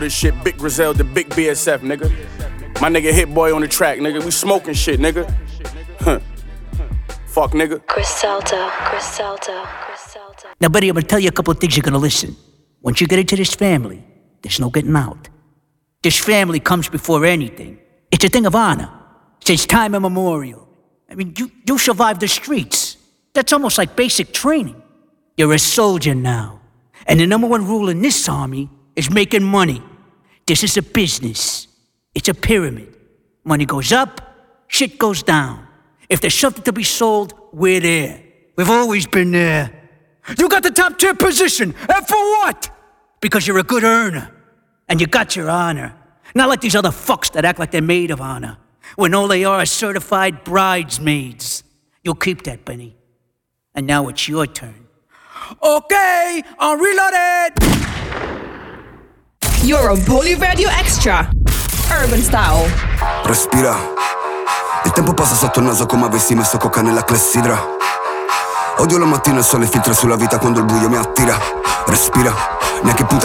This shit, Big Griselda, Big BSF, nigga. My nigga Hit Boy on the track, nigga. We smoking shit, nigga. Fuck, nigga. Griselda. Now, buddy, I'm gonna tell you a couple of things you're gonna listen. Once you get into this family, there's no getting out. This family comes before anything. It's a thing of honor. Since time immemorial. I mean, you survived the streets. That's almost like basic training. You're a soldier now. And the number one rule in this army is making money. This is a business. It's a pyramid. Money goes up, shit goes down. If there's something to be sold, we're there. We've always been there. You got the top tier position, and for what? Because you're a good earner, and you got your honor. Not like these other fucks that act like they're made of honor, when all they are certified bridesmaids. You'll keep that, Benny. And now it's your turn. Okay, I'm reloaded! You're on Poly Radio Extra. Urban Style. Respira. Il tempo passa sotto il naso come avessi messo coca nella clessidra. Odio la mattina, il sole filtra sulla vita quando il buio mi attira. Respira, neanche puta